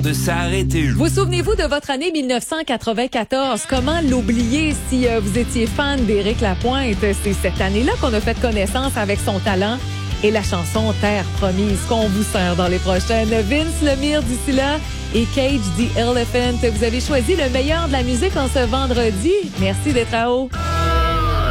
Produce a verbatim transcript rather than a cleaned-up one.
de s'arrêter. Vous souvenez-vous de votre année mille neuf cent quatre-vingt-quatorze? Comment l'oublier si euh, vous étiez fan d'Éric Lapointe? C'est cette année-là qu'on a fait connaissance avec son talent et la chanson Terre promise qu'on vous sert dans les prochaines. Vince Lemire d'ici là et Cage the Elephant. Vous avez choisi le meilleur de la musique en ce vendredi. Merci d'être à haut.